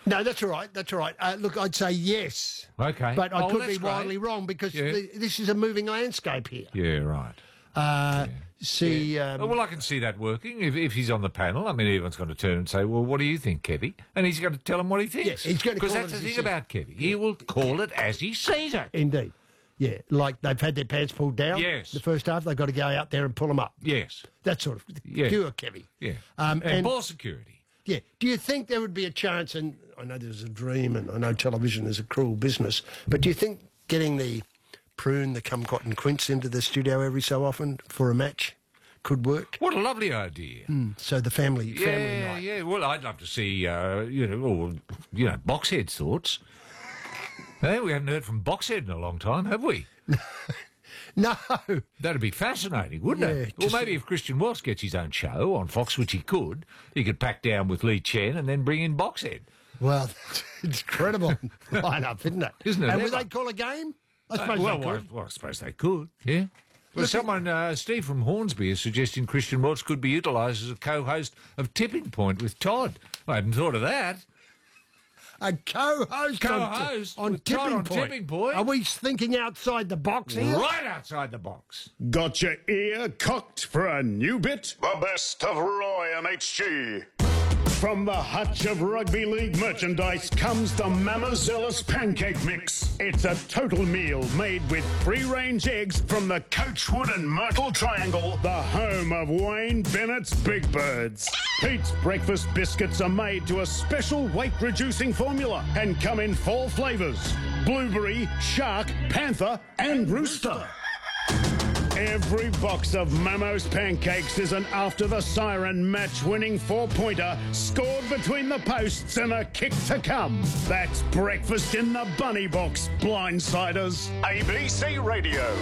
No, that's all right. That's all right. Look, I'd say yes. Okay. But I could that's be wildly great. wrong because Yeah. this is a moving landscape here. Yeah, right. See, Well, I can see that working if he's on the panel. I mean, everyone's going to turn and say, well, what do you think, Kevy? And he's going to tell him what he thinks. Yeah, he's going to Because call that's it the as he thing about Kevy. He will call it as he sees it. Indeed. Yeah, like they've had their pants pulled down. Yes. The first half, they've got to go out there and pull them up. Yes. That sort of Yeah. pure Kevy. Yeah. And ball security. yeah, do you think there would be a chance? And I know there's a dream, and I know television is a cruel business, but do you think getting the prune, the kumquat and quince into the studio every so often for a match could work? What a lovely idea. So the family Yeah, night. yeah. Well, I'd love to see, Boxhead's thoughts. Hey, we haven't heard from Boxhead in a long time, have we? No. That'd be fascinating, wouldn't Yeah, it? Or maybe if Christian Welsh gets his own show on Fox, which he could pack down with Lee Chen and then bring in Boxhead. Well, it's incredible lineup, isn't it? Isn't it? And would Never. they call a game? I suppose well, they could. I suppose they could. Yeah. Well, Steve from Hornsby is suggesting Christian Welsh could be utilised as a co-host of Tipping Point with Todd. I hadn't thought of that. A co-host on with Todd Tipping on Point. Tipping Point. Are we thinking outside the box here? Right outside the box. Got your ear cocked for a new bit? The best of Roy MHG. From the hutch of rugby league merchandise comes the Mamazella's Pancake Mix. It's a total meal made with free-range eggs from the Coachwood and Myrtle Triangle, the home of Wayne Bennett's Big Birds. Pete's breakfast biscuits are made to a special weight-reducing formula and come in 4 flavours: blueberry, shark, panther and rooster. Every box of Mamo's Pancakes is an After the Siren match-winning 4-pointer scored between the posts and a kick to come. That's breakfast in the bunny box, blindsiders. ABC Radio.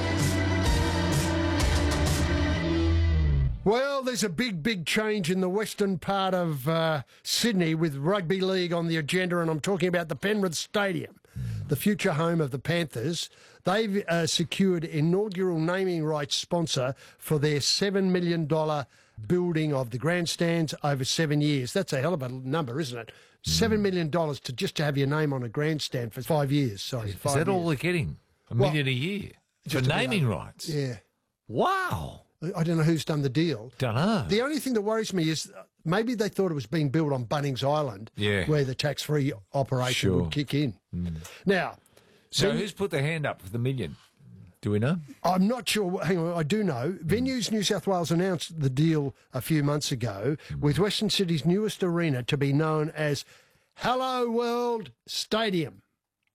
Well, there's a big change in the western part of Sydney with rugby league on the agenda, and I'm talking about the Penrith Stadium, the future home of the Panthers. They've secured inaugural naming rights sponsor for their $7 million building of the grandstands over 7 years. That's a hell of a number, isn't it? $7 million to have your name on a grandstand for 5 years. Sorry, Is that all they're getting? $1 million a year? For just about. naming rights? Yeah. Wow. I don't know who's done the deal. Don't know. The only thing that worries me is maybe they thought it was being built on Bunnings Island, Yeah. where the tax-free operation Sure. would kick in. Now, So who's put their hand up for the million? Do we know? I'm not sure. Hang on, I do know. Venues New South Wales announced the deal a few months ago with Western Sydney's newest arena to be known as Hello World Stadium.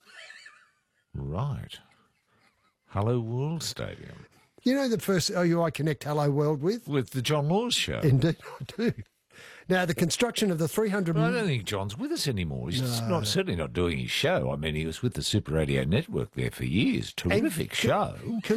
Right. Hello World Stadium. You know the first OUI Connect Hello World with? With the John Laws show. Indeed, I do. Now, the construction of the 300... But I don't think John's with us anymore. He's certainly not doing his show. I mean, he was with the Super Radio Network there for years. Terrific show.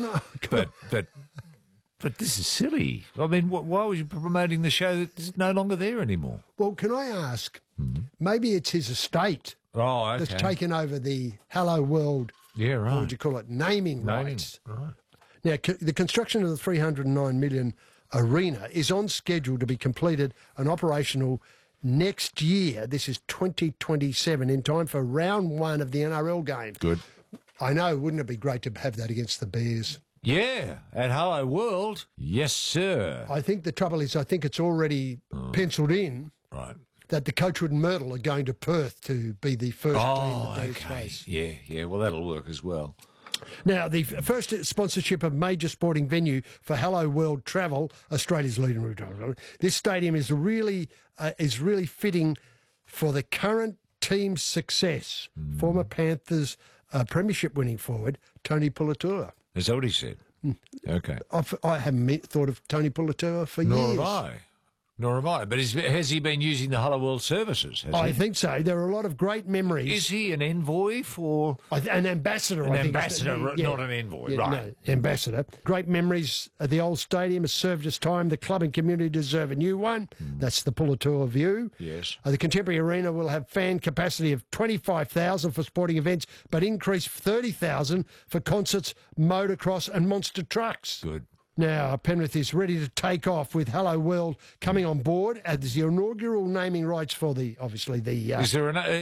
But this is silly. I mean, why was you promoting the show that's no longer there anymore? Well, can I ask, maybe it's his estate Oh, okay. that's taken over the Hello World, Yeah, right. what would you call it, naming rights. Right. Now, the construction of the 309 million arena is on schedule to be completed and operational next year. This is 2027, in time for round 1 of the NRL game. Good. I know, wouldn't it be great to have that against the Bears? Yeah, at Hello World. Yes, sir. I think the trouble is, I think it's already penciled in Right. that the Coachwood and Myrtle are going to Perth to be the first team that goes okay. face. Yeah. Well, that'll work as well. Now, the first sponsorship of major sporting venue for Hello World Travel, Australia's leading route. This stadium is really fitting for the current team's success. Former Panthers premiership winning forward Tony Puletua. Is that what he said? Okay. I haven't thought of Tony Puletua for years. Nor have I. But has he been using the Hello World services? I think so. There are a lot of great memories. Is he an envoy for... An ambassador, An I think. ambassador, not an envoy, right. No, ambassador. Great memories. The old stadium has served its time. The club and community deserve a new one. That's the Puletua view. Yes. The contemporary arena will have fan capacity of 25,000 for sporting events, but increase 30,000 for concerts, motocross and monster trucks. Good. Now, Penrith is ready to take off with Hello World coming on board as the inaugural naming rights for obviously the... Is there